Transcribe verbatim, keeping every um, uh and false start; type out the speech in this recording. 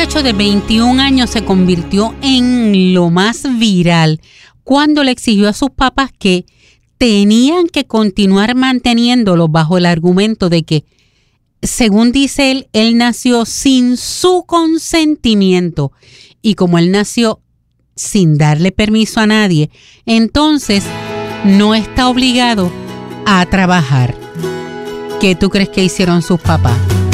muchacho de veintiún años se convirtió en lo más viral cuando le exigió a sus papás que tenían que continuar manteniéndolo bajo el argumento de que, según dice él, él nació sin su consentimiento. Y como él nació sin darle permiso a nadie, entonces no está obligado a trabajar. ¿Qué tú crees que hicieron sus papás?